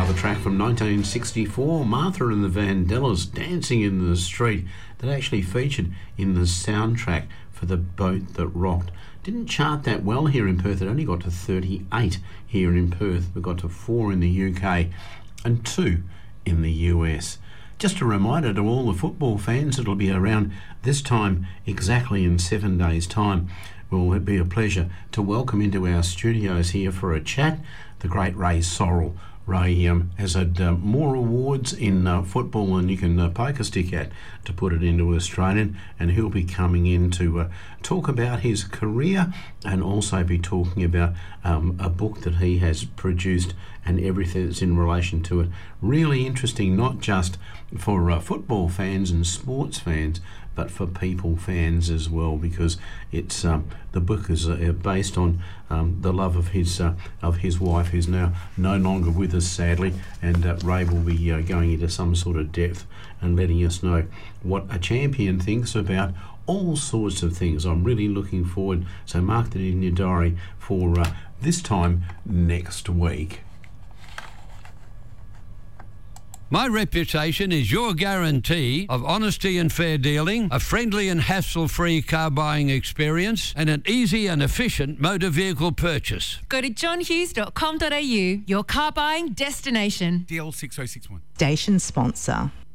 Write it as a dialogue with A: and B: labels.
A: Another track from 1964, Martha and the Vandellas, Dancing in the Street, that actually featured in the soundtrack for The Boat That Rocked. Didn't chart that well here in Perth. It only got to 38 here in Perth. We got to 4 in the UK and 2 in the US. Just a reminder to all the football fans, it'll be around this time exactly in 7 days' time. Will it be a pleasure to welcome into our studios here for a chat the great Ray Sorrell. Ray has had more awards in football than you can poke a stick at, to put it into Australian, and he'll be coming in to talk about his career and also be talking about a book that he has produced and everything that's in relation to it. Really interesting, not just for football fans and sports fans, but for people fans as well, because it's the book is based on the love of his wife, who's now no longer with us, sadly, and Ray will be going into some sort of depth and letting us know what a champion thinks about all sorts of things. I'm really looking forward, so mark that in your diary for this time next week.
B: My reputation is your guarantee of honesty and fair dealing, a friendly and hassle-free car buying experience, and an easy and efficient motor vehicle purchase.
C: Go to johnhughes.com.au, your car buying destination.
D: DL6061.
E: Station sponsor.